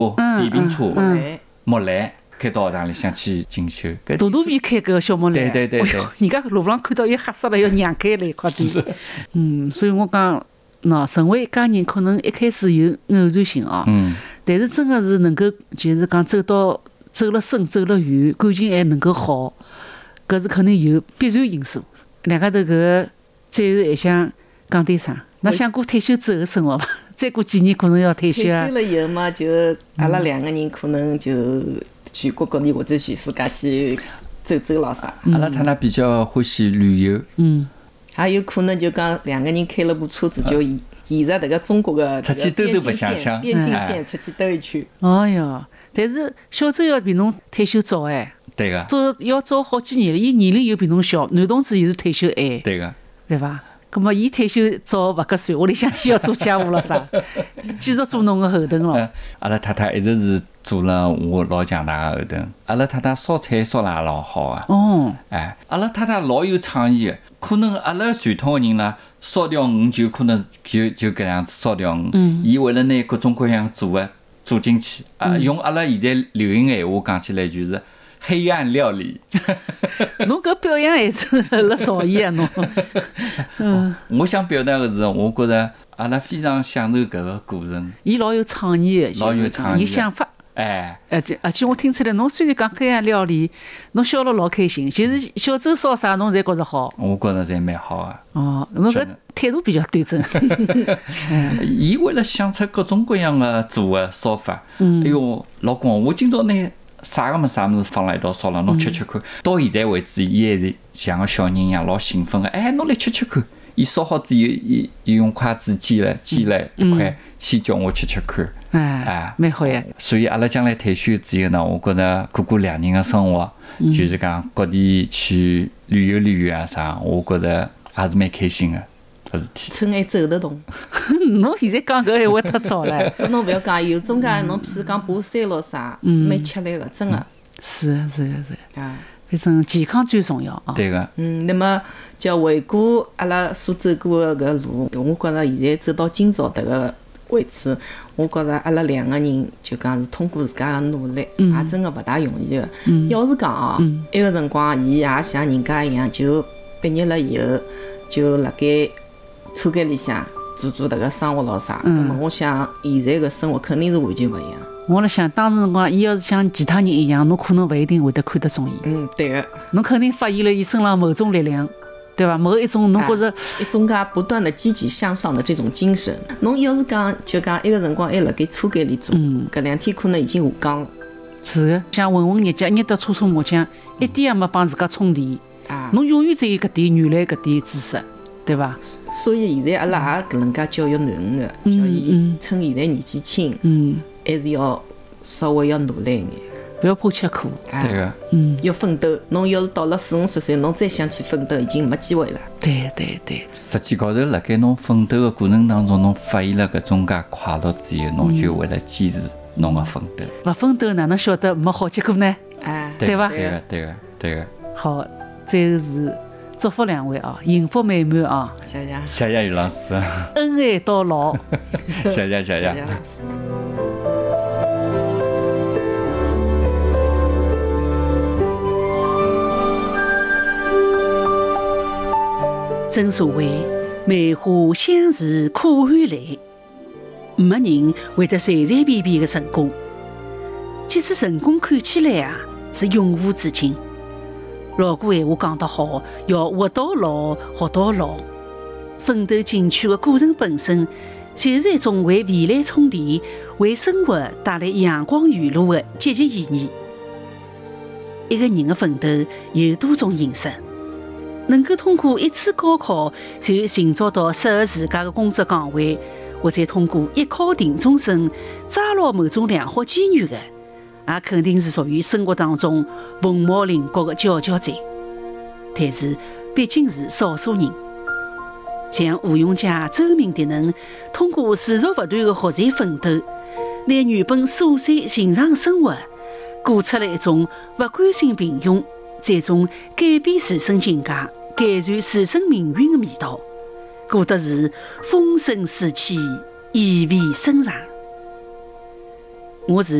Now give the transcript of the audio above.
电瓶车、木兰开到学堂里向去进修。 大肚皮开个小木兰， 对， 人家路上看到伊吓死了，要让开来快点。所以我讲，成为一家人，可能一开始有偶然性啊，但是真的是能够，就是讲走了深，走了远，感情还能够好，搿是肯定有必然因素。两家头搿最后还想讲点啥？㑚想过退休之后的生活伐？再过几年可能要退休啊。 退休了以后嘛，就阿拉两个人可能就全国各地或者全世界去走走咯啥。 阿拉他比较欢喜旅游。 还有可能就讲两个人开了部车子，就沿着这个中国的出去兜兜白相相， 边境线出去兜一圈。 哎哟，但是小周要比侬退休早哎。 对个。 要早好几年了，伊年龄又比侬小，男同志又是退休晚。 对个。 对伐？咁么，伊退休早勿合算，屋里向先要做家务了啥，继续做侬个后盾咯。 阿拉太太一直是做了我老强大个后盾。阿拉太太烧菜烧了也老好啊。阿拉太太老有创意个，可能阿拉传统个人啦，烧条鱼就可能就搿样子烧条鱼。伊为了拿各种各样做进去，用阿拉现在流行闲话讲起来就是。黑暗料理， 侬搿表扬还是辣造诣啊侬。 我想表达的是，我觉着阿拉非常享受搿个过程。 伊老有创意的， 老有创意， 伊想法。而且我听出来，侬虽然讲黑暗料理，侬笑了老开心。就是小周烧啥，侬侪觉着好。 我觉着侪蛮好个。 侬搿态度比较端正。 伊为了想出各种各样的做个烧法。哎哟，老公，我今朝拿。啥物事放辣一道烧了，侬吃看。到现在为止，伊还是像个小人一样老兴奋个。侬来吃看。伊烧好之后，伊用筷子煎了一块，先叫我吃看。 蛮好呀。 所以阿拉将来退休之后呢，我觉着过两人个生活，就是讲各地去旅游啊啥，我觉着还是蛮开心个。 趁还走得动。 侬现在讲搿闲话太早了。 侬勿要讲，有种介侬譬如讲爬山咯啥，是蛮吃力个，真个。 是。反正健康最重要啊。 对个。 那么就回顾阿拉所走过的搿路，我觉着现在走到今朝迭个位置，我觉着阿拉两个人就讲是通过自家的努力，也真个勿大容易个。要是讲埃个辰光，伊也像人家一样，就毕业了以后，就辣盖车间里向做迭个生活咯啥，那么我想现在个生活肯定是完全勿一样。 我辣想当时辰光，伊要是像其他人一样，侬可能勿一定会得看得中伊。 对个。侬肯定发现了伊身上某种力量，对伐？某一种侬觉着一种介不断的积极向上的这种精神。侬要是讲就讲埃个辰光还辣盖车间里做，搿2天可能已经下岗了。 是个，像混日脚，捏得搓搓麻将，一点也没帮自家充电。侬永远只有搿点原来搿点知识。对伐？ 所以现在阿拉也搿能介教育囡恩个，叫伊趁现在年纪轻，还是要稍微要努力一眼， 不要怕吃苦。 对个。 要奋斗。侬要是到了40、50岁，侬再想去奋斗，已经没机会了。 对。 实际高头，辣盖侬奋斗个过程当中，侬发现了搿种介快乐之后，侬就为了坚持侬个奋斗。 勿奋斗哪能晓得没好结果呢？对伐？ 对个。 好，最后是。祝福两位啊，幸福美满啊！ 谢谢于老师， 恩爱到老。 谢谢。 正所谓梅花相似可含泪，没人会得随随便便的成功。即使成功看起来是永无止境。老古闲话讲得好，要活到老，活到老。奋斗进取的过程本身，就是一种为未来充电、为生活带来阳光雨露的积极意义。一个人的奋斗有多种形式，能够通过一次高考就寻找到适合自家的工作岗位，或者通过一考定终身抓牢某种良好机遇的，也肯定是属于生活当中凤毛麟角的佼佼者，但是毕竟是少数人。像吴永嘉、周明迪等通过持续不断的学习奋斗，拿原本琐碎寻常的生活过出了一种不甘心平庸，这种改变自身境界、改善自身命运的味道，过得是风生水起，意味深长。 我是